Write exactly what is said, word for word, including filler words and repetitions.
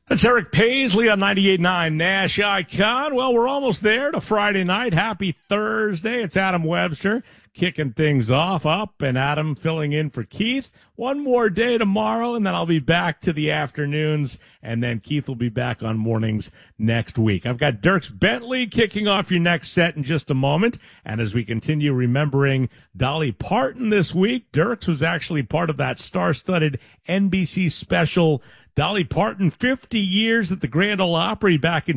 That's Eric Paisley on ninety-eight point nine Nash Icon. Well, we're almost there to Friday night. Happy Thursday. It's Adam Webster kicking things off up and Adam filling in for Keith. One more day tomorrow, and then I'll be back to the afternoons, and then Keith will be back on mornings next week. I've got Dierks Bentley kicking off your next set in just a moment, and as we continue remembering Dolly Parton this week, Dierks was actually part of that star-studded N B C special Dolly Parton, fifty years at the Grand Ole Opry back in